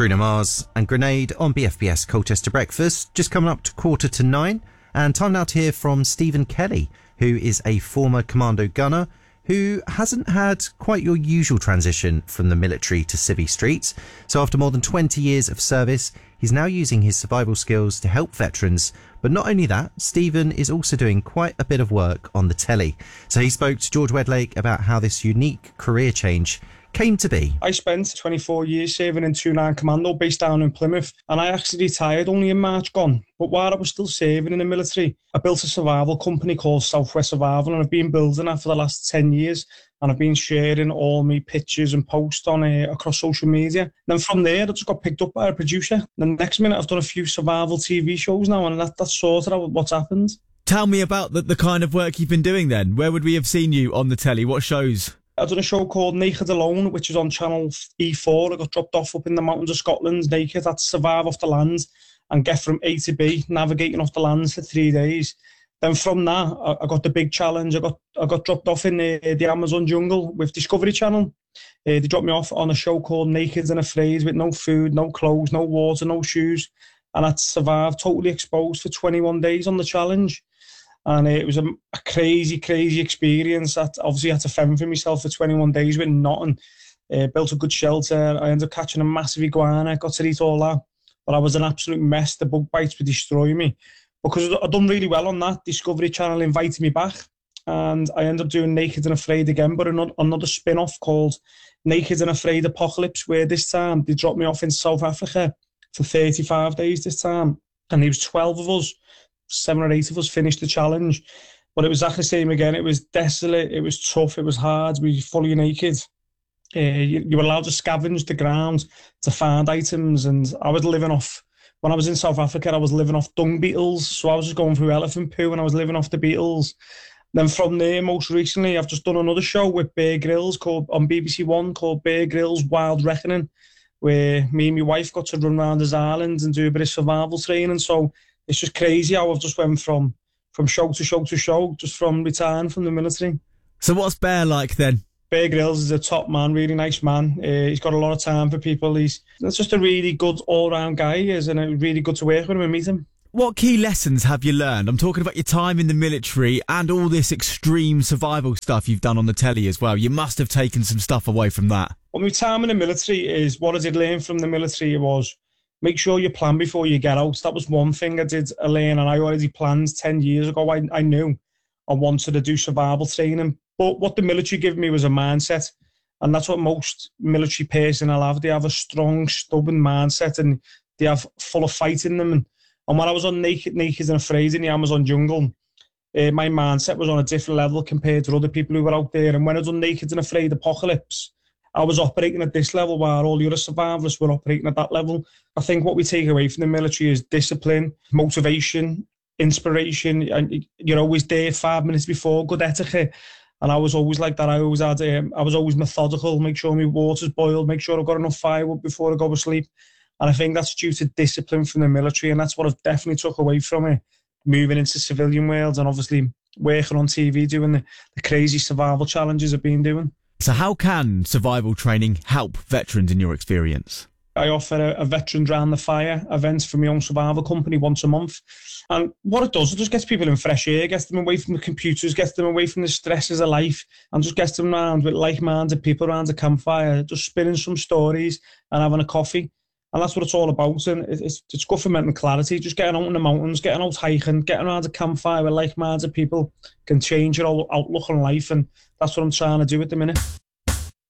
Bruno Mars and Grenade on BFBS Colchester Breakfast, just coming up to 8:45, and time now to hear from Stephen Kelly, who is a former commando gunner who hasn't had quite your usual transition from the military to civvy streets. So after more than 20 years of service, he's now using his survival skills to help veterans. But not only that, Stephen is also doing quite a bit of work on the telly. So he spoke to George Wedlake about how this unique career change came to be. I spent 24 years serving in 2-9 Commando based down in Plymouth, and I actually retired only in March gone. But while I was still serving in the military, I built a survival company called Southwest Survival, and I've been building that for the last 10 years. And I've been sharing all my pictures and posts on across social media. Then from there, I just got picked up by a producer. The next minute, I've done a few survival TV shows now, and that's sort of what's happened. Tell me about the kind of work you've been doing then. Where would we have seen you on the telly? What shows? I've done a show called Naked Alone, which is on channel E4. I got dropped off up in the mountains of Scotland, naked. I had to survive off the land and get from A to B, navigating off the lands for 3 days. Then from that, I got the big challenge. I got dropped off in the Amazon jungle with Discovery Channel. They dropped me off on a show called Naked and Afraid with no food, no clothes, no water, no shoes. And I had to survive totally exposed for 21 days on the challenge. And it was a crazy, crazy experience. I obviously had to fend for myself for 21 days with nothing. Built a good shelter. I ended up catching a massive iguana. Got to eat all that. But I was an absolute mess. The bug bites would destroy me. Because I'd done really well on that, Discovery Channel invited me back. And I ended up doing Naked and Afraid again, but another spin-off called Naked and Afraid Apocalypse, where this time they dropped me off in South Africa for 35 days this time. And there was 12 of us. 7 or 8 of us finished the challenge, but it was exactly the same again. It was desolate, it was tough, it was hard. We were fully naked. You were allowed to scavenge the ground to find items, and I was living off, when I was in South Africa, I was living off dung beetles, so I was just going through elephant poo and I was living off the beetles. Then from there, most recently, I've just done another show with Bear Grylls on BBC One called Bear Grylls Wild Reckoning, where me and my wife got to run around his island and do a bit of survival training. So it's just crazy how I've just went from show to show to show, just from retiring from the military. So what's Bear like then? Bear Grylls is a top man, really nice man. He's got a lot of time for people. He's just a really good all-round guy, he is, and it's really good to work with him and meet him. What key lessons have you learned? I'm talking about your time in the military and all this extreme survival stuff you've done on the telly as well. You must have taken some stuff away from that. Well, my time in the military is, what I did learn from the military was, make sure you plan before you get out. That was one thing I did learn, and I already planned 10 years ago. I knew I wanted to do survival training, but what the military gave me was a mindset, and that's what most military personnel have. They have a strong, stubborn mindset, and they have full of fight in them. And when I was on Naked and Afraid in the Amazon jungle, my mindset was on a different level compared to other people who were out there. And when I done Naked and Afraid Apocalypse, I was operating at this level while all the other survivors were operating at that level. I think what we take away from the military is discipline, motivation, inspiration, and you're always there 5 minutes before, good etiquette. And I was always like that. I was always methodical, make sure my water's boiled, make sure I've got enough firewood before I go to sleep. And I think that's due to discipline from the military, and that's what I've definitely took away from it, moving into civilian worlds and obviously working on TV, doing the crazy survival challenges I've been doing. So how can survival training help veterans in your experience? I offer a Veterans Round the Fire event for my own survival company once a month. And what it does, it just gets people in fresh air, gets them away from the computers, gets them away from the stresses of life, and just gets them around with like-minded people around a campfire, just spinning some stories and having a coffee. And that's what it's all about. And it's good for mental clarity. Just getting out in the mountains, getting out hiking, getting around a campfire with like-minded people can change your whole outlook on life. And that's what I'm trying to do at the minute.